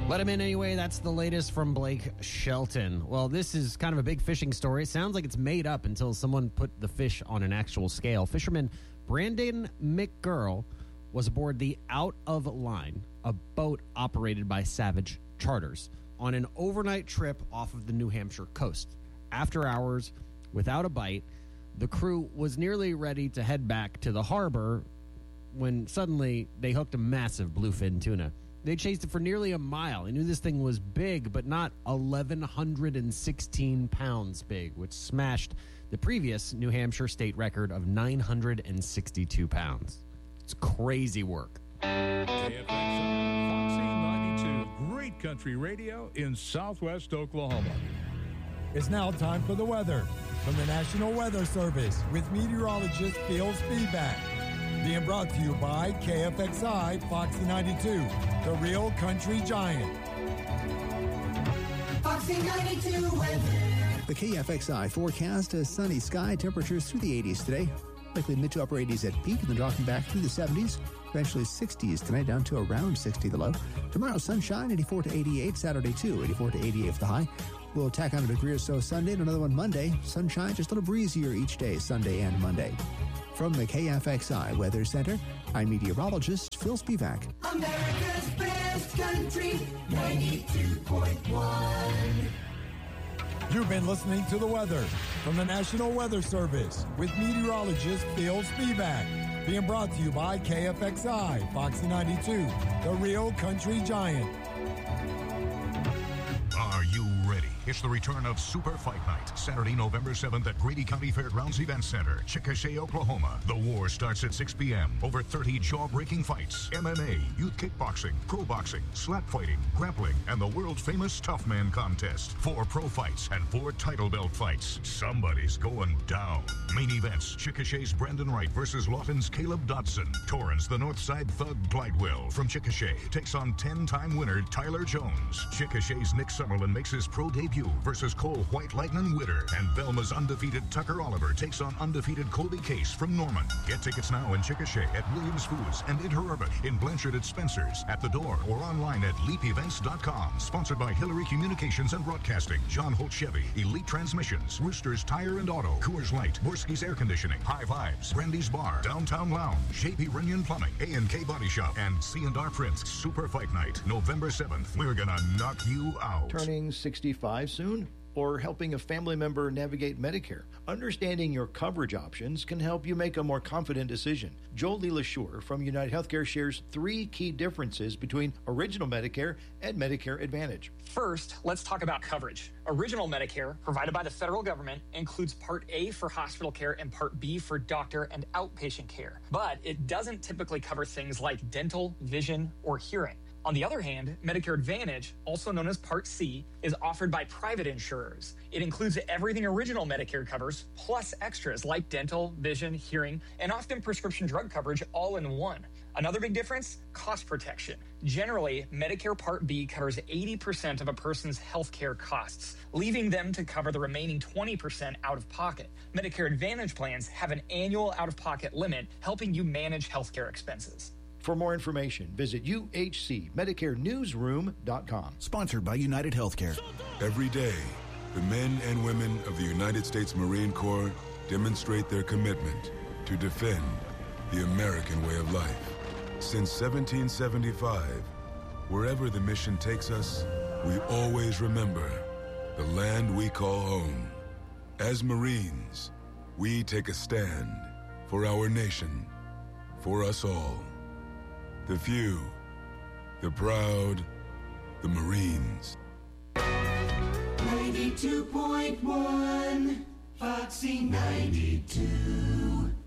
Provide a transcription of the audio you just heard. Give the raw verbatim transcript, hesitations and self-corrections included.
Let him in anyway. That's the latest from Blake Shelton. Well, this is kind of a big fishing story. It sounds like it's made up until someone put the fish on an actual scale. Fisherman Brandon McGurl was aboard the Out of Line, a boat operated by Savage Charters, on an overnight trip off of the New Hampshire coast. After hours, without a bite, the crew was nearly ready to head back to the harbor when suddenly they hooked a massive bluefin tuna. They chased it for nearly a mile. They knew this thing was big, but not eleven sixteen pounds big, which smashed the previous New Hampshire state record of nine hundred sixty-two pounds. It's crazy work. K F X I, Foxy ninety-two, great country radio in southwest Oklahoma. It's now time for the weather from the National Weather Service with meteorologist Phil Spivak. Being brought to you by K F X I Foxy ninety-two, the real country giant. Foxy ninety-two weather. The K F X I forecast a sunny sky, temperatures through the eighties today. Likely mid to upper eighties at peak and then dropping back through the seventies. Eventually sixties tonight, down to around sixty the low. Tomorrow, sunshine, eighty-four to eighty-eight. Saturday, too, eighty-four to eighty-eight for the high. We'll tack on a degree or so Sunday and another one Monday. Sunshine, just a little breezier each day, Sunday and Monday. From the K F X I Weather Center, I'm meteorologist Phil Spivak. America's best country, ninety-two point one. You've been listening to the weather from the National Weather Service with meteorologist Phil Spivak. Being brought to you by K F X I Foxy ninety-two, the real country giant. Are you ready? It's the return of Super Fight Night, Saturday, November seventh at Grady County Fairgrounds Event Center, Chickasha, Oklahoma. The war starts at six p.m. Over thirty jaw-breaking fights, M M A, youth kickboxing, pro boxing, slap fighting, grappling, and the world-famous Tough Man contest. Four pro fights and four title belt fights. Somebody's going down. Main events, Chickasha's Brandon Wright versus Lawton's Caleb Dodson. Torrance, the Northside Thug Glidewell from Chickasha, takes on ten-time winner Tyler Jones. Chickasha's Nick Summerlin makes his pro debut versus Cole White Lightning Witter. And Velma's undefeated Tucker Oliver takes on undefeated Colby Case from Norman. Get tickets now in Chickasha at Williams Foods and Interurban, in Blanchard at Spencer's, at the door or online at leap events dot com. Sponsored by Hillary Communications and Broadcasting, John Holt Chevy, Elite Transmissions, Roosters Tire and Auto, Coors Light, Borski's Air Conditioning, High Vibes, Brandy's Bar, Downtown Lounge, J P Runyon Plumbing, A and K Body Shop, and C and R Prints. Super Fight Night, November seventh. We're gonna knock you out. Turning sixty-five soon? Or helping a family member navigate Medicare? Understanding your coverage options can help you make a more confident decision. Jolie LaSure from United Healthcare shares three key differences between Original Medicare and Medicare Advantage. First, let's talk about coverage. Original Medicare, provided by the federal government, includes Part A for hospital care and Part B for doctor and outpatient care. But it doesn't typically cover things like dental, vision, or hearing. On the other hand, Medicare Advantage, also known as Part C, is offered by private insurers. It includes everything Original Medicare covers, plus extras like dental, vision, hearing, and often prescription drug coverage all in one. Another big difference, cost protection. Generally, Medicare Part B covers eighty percent of a person's healthcare costs, leaving them to cover the remaining twenty percent out of pocket. Medicare Advantage plans have an annual out-of-pocket limit, helping you manage healthcare expenses. For more information, visit U H C Medicare Newsroom dot com. Sponsored by United Healthcare. Every day, the men and women of the United States Marine Corps demonstrate their commitment to defend the American way of life. Since seventeen seventy-five, wherever the mission takes us, we always remember the land we call home. As Marines, we take a stand for our nation, for us all. The few, the proud, the Marines. ninety-two point one, Foxy ninety-two.